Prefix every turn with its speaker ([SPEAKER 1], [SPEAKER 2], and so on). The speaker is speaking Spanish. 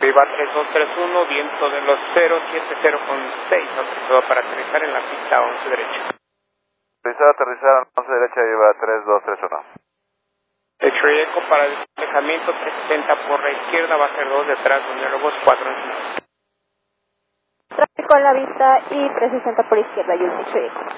[SPEAKER 1] Lleva 3231, viento de los 070,6, autorizado para aterrizar en la pista 11 derecha.
[SPEAKER 2] Autorizado a aterrizar 11 derecha, lleva 3231.
[SPEAKER 1] X-Ray Echo para el desplegamiento 360 por la izquierda, va a ser 2 detrás, Unión 4 encima.
[SPEAKER 3] Tráfico a la vista y 360 por izquierda, X-Ray Echo.